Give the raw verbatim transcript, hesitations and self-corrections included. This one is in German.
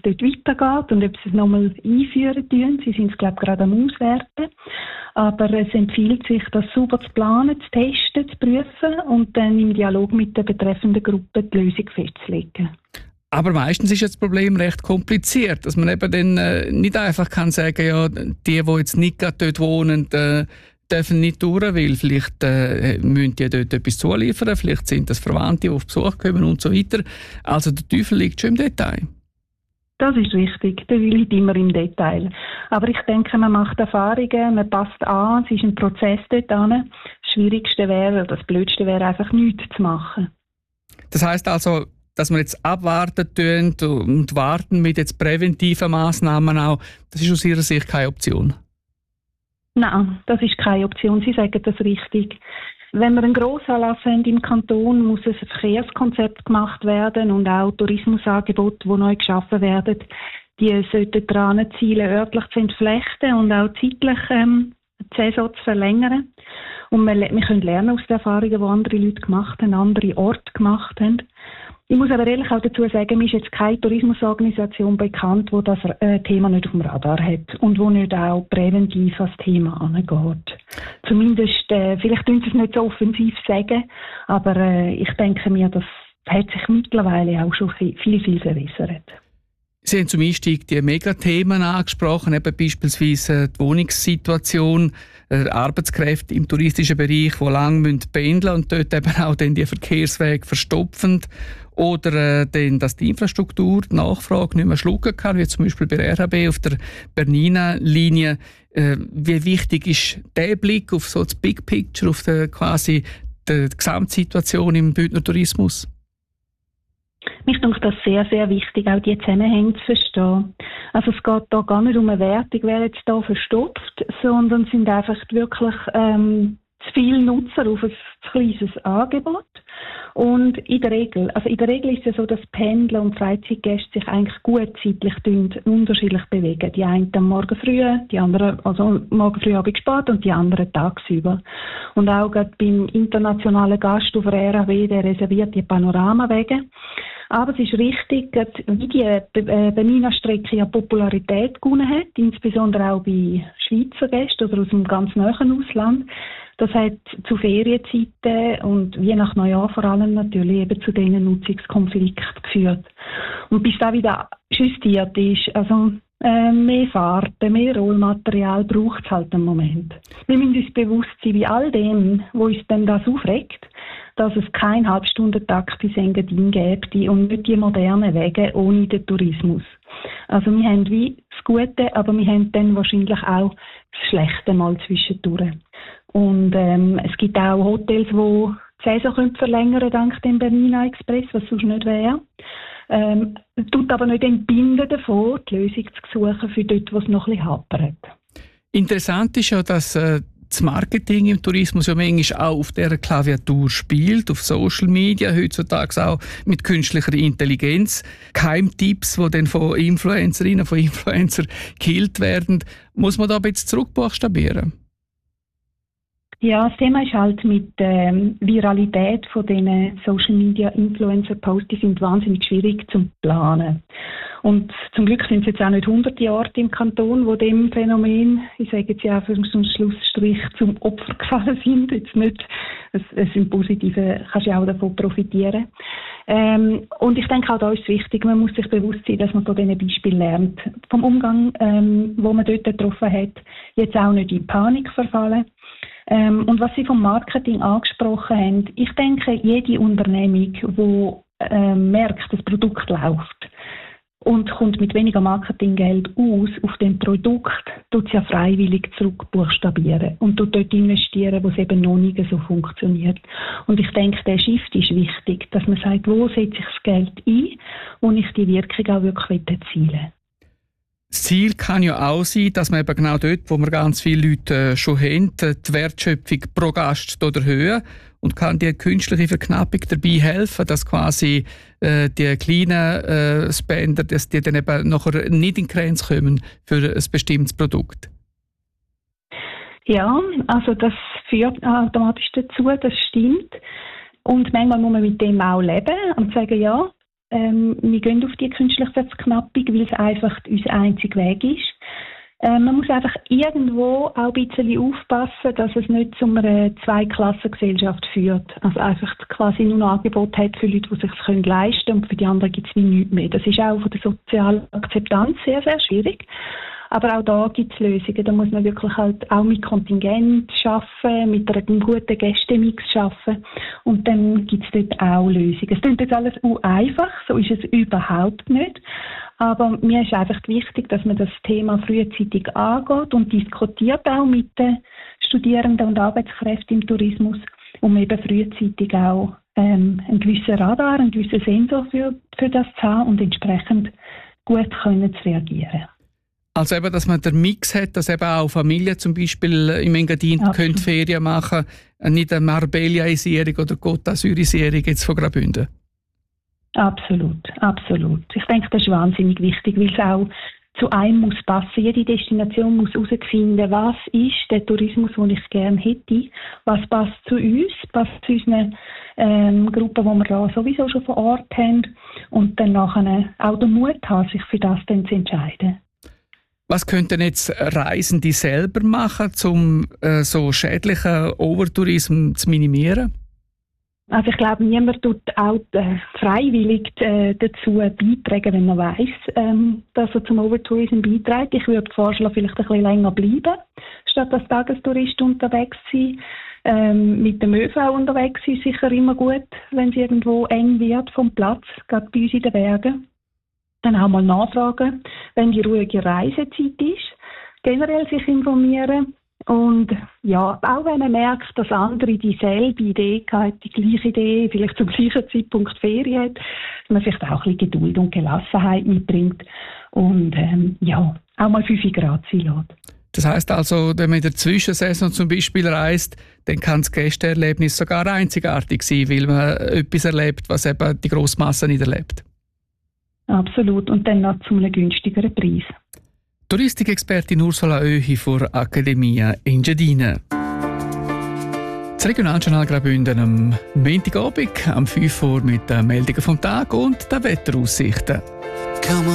es dort weitergeht und ob sie es nochmal einführen tun. Sie sind es, glaube ich, gerade am Auswerten. Aber es empfiehlt sich, das sauber zu planen, zu testen, zu prüfen und dann im Dialog mit der betreffenden Gruppe die Lösung festzulegen. Aber meistens ist das Problem recht kompliziert, dass man eben dann äh, nicht einfach kann sagen, ja, die, die jetzt nicht gerade dort wohnen, äh, dürfen nicht durch, weil vielleicht äh, müssen die dort etwas zuliefern, vielleicht sind das Verwandte, die auf Besuch kommen und so weiter. Also der Teufel liegt schon im Detail. Das ist richtig, der liegt immer im Detail. Aber ich denke, man macht Erfahrungen, man passt an, es ist ein Prozess dort an. Das Schwierigste wäre, das Blödste wäre einfach nichts zu machen. Das heisst also, dass wir jetzt abwarten tun und warten mit jetzt präventiven Massnahmen auch, das ist aus Ihrer Sicht keine Option? Nein, das ist keine Option. Sie sagen das richtig. Wenn wir einen Grossanlass haben im Kanton, muss ein Verkehrskonzept gemacht werden und auch Tourismusangebote, die neu geschaffen werden, die sollten daran zielen, örtlich zu entflechten und auch zeitlich ähm, die Saison zu verlängern. Und wir, wir können lernen aus den Erfahrungen, die andere Leute gemacht haben, andere Orte gemacht haben. Ich muss aber ehrlich auch dazu sagen, mir ist jetzt keine Tourismusorganisation bekannt, die das äh, Thema nicht auf dem Radar hat und wo nicht auch präventiv an das Thema angeht. Zumindest, äh, vielleicht tun sie es nicht so offensiv sagen, aber äh, ich denke mir, das hat sich mittlerweile auch schon viel, viel, viel verbessert. Sie haben zum Einstieg die Megathemen angesprochen, eben beispielsweise die Wohnungssituation, äh, Arbeitskräfte im touristischen Bereich, die lange pendeln müssen und dort eben auch dann die Verkehrswege verstopfen. Oder äh, dann, dass die Infrastruktur die Nachfrage nicht mehr schlucken kann, wie zum Beispiel bei R H B auf der Bernina Linie. Äh, wie wichtig ist der Blick auf so das Big Picture, auf die, quasi die Gesamtsituation im Bündner Tourismus? Mich denkt das sehr, sehr wichtig, auch die Zusammenhänge zu verstehen. Also es geht da gar nicht um eine Wertung, wer jetzt da verstopft, sondern es sind einfach wirklich ähm, zu viele Nutzer auf ein kleines Angebot. Und in der Regel, also in der Regel ist es ja so, dass Pendler und Freizeitgäste sich eigentlich gut zeitlich unterschiedlich bewegen. Die einen am Morgen früh, die anderen, also morgen früh, Abend spät und die anderen tagsüber. Und auch gerade beim internationalen Gast auf der R H B, der reserviert die Panoramawege. Aber es ist richtig, wie die Bernina-Strecke ja Popularität gewonnen hat, insbesondere auch bei Schweizer Gästen oder aus dem ganz nahen Ausland. Das hat zu Ferienzeiten und wie nach Neujahr vor allem natürlich eben zu diesen Nutzungskonflikten geführt. Und bis da wieder justiert ist, also äh, mehr Farben, mehr Rollmaterial braucht es halt im Moment. Wir müssen uns bewusst sein, bei all dem, wo uns denn das aufregt, dass es keinen Halbstundentakt bis Engadin gäbe und nicht die modernen Wege ohne den Tourismus. Also wir haben wie das Gute, aber wir haben dann wahrscheinlich auch das Schlechte mal zwischendurch. Und ähm, es gibt auch Hotels, die die Saison können verlängern dank dem Bernina Express, was sonst nicht wäre. Ähm, tut aber nicht entbinden davon, die Lösung zu suchen für dort, wo es noch ein bisschen hapert. Interessant ist ja, dass äh, das Marketing im Tourismus ja manchmal auch auf dieser Klaviatur spielt, auf Social Media, heutzutage auch mit künstlicher Intelligenz. Keimtipps, die dann von Influencerinnen, von Influencern gekillt werden. Muss man da ein bisschen zurückbuchstabieren? Ja, das Thema ist halt mit der ähm, Viralität von diesen Social Media Influencer Posts, die sind wahnsinnig schwierig zu planen. Und zum Glück sind es jetzt auch nicht hunderte Orte im Kanton, wo dem Phänomen, ich sage jetzt ja für so einen Schlussstrich, zum Opfer gefallen sind. Jetzt nicht, es, es sind positive, kannst ja auch davon profitieren. Ähm, und ich denke auch da ist es wichtig, man muss sich bewusst sein, dass man von diesen Beispielen lernt. Vom Umgang, ähm, wo man dort getroffen hat, jetzt auch nicht in Panik verfallen. Ähm, und was Sie vom Marketing angesprochen haben, ich denke, jede Unternehmung, die äh, merkt, das Produkt läuft und kommt mit weniger Marketinggeld aus auf dem Produkt, tut es ja freiwillig zurückbuchstabieren und tut dort investieren, wo es eben noch nicht so funktioniert. Und ich denke, der Shift ist wichtig, dass man sagt, wo setze ich das Geld ein, wo ich die Wirkung auch wirklich erzielen will. Das Ziel kann ja auch sein, dass man eben genau dort, wo wir ganz viele Leute äh, schon haben, die Wertschöpfung pro Gast erhöhen und kann die künstliche Verknappung dabei helfen, dass quasi äh, die kleinen äh, Spender, dass die dann eben nachher nicht in die Grenze kommen für ein bestimmtes Produkt. Ja, also das führt automatisch dazu, das stimmt. Und manchmal muss man mit dem auch leben und sagen, ja, ähm, wir gehen auf die künstliche Verknappung, weil es einfach unser einziger Weg ist. Äh, man muss einfach irgendwo auch ein bisschen aufpassen, dass es nicht zu einer Zweiklassengesellschaft führt. Also einfach quasi nur ein Angebot hat für Leute, die sich es leisten können und für die anderen gibt es wie nichts mehr. Das ist auch von der sozialen Akzeptanz sehr, sehr schwierig. Aber auch da gibt es Lösungen. Da muss man wirklich halt auch mit Kontingent arbeiten, mit einem guten Gästemix arbeiten. Und dann gibt es dort auch Lösungen. Es klingt jetzt alles einfach, so ist es überhaupt nicht. Aber mir ist einfach wichtig, dass man das Thema frühzeitig angeht und diskutiert auch mit den Studierenden und Arbeitskräften im Tourismus, um eben frühzeitig auch ähm, einen gewissen Radar, einen gewissen Sensor für, für das zu haben und entsprechend gut können zu reagieren. Also eben, dass man den Mix hat, dass eben auch Familien zum Beispiel im Engadin können Ferien machen können, nicht eine Marbella-Isierung oder Côte d'Azur-Isierung jetzt von Graubünden. Absolut, absolut. Ich denke, das ist wahnsinnig wichtig, weil es auch zu einem muss passen. Jede Destination muss herausfinden, was ist der Tourismus, den ich gerne hätte, was passt zu uns, passt zu unseren ähm, Gruppen, die wir da sowieso schon vor Ort haben und dann nachher auch den Mut haben, sich für das dann zu entscheiden. Was könnten jetzt Reisende selber machen, um äh, so schädlichen Overtourismus zu minimieren? Also ich glaube, niemand tut auch äh, freiwillig äh, dazu beitragen, wenn er weiss, ähm, dass er zum Overtourismus beiträgt. Ich würde vorschlagen, vielleicht ein bisschen länger bleiben, statt als Tagestourist unterwegs zu sein. Ähm, mit dem ÖV unterwegs sein ist sicher immer gut, wenn es irgendwo eng wird vom Platz, gerade bei uns in den Bergen. Dann auch mal nachfragen, wenn die ruhige Reisezeit ist. Generell sich informieren. Und ja, auch wenn man merkt, dass andere dieselbe Idee haben, die gleiche Idee, vielleicht zum gleichen Zeitpunkt Ferien hat, dass man vielleicht auch ein bisschen Geduld und Gelassenheit mitbringt und ähm, ja, auch mal fünf Grad sein lässt. Das heisst also, wenn man in der Zwischensaison zum Beispiel reist, dann kann das Gästeerlebnis sogar einzigartig sein, weil man etwas erlebt, was eben die Grossmasse nicht erlebt. Absolut. Und dann noch zu einem günstigeren Preis. Touristikexpertin Ursula Oehi von Accademia Engadina. Das Regionaljournal Graubünden am Montagabend am fünf Uhr mit den Meldungen vom Tag und den Wetteraussichten.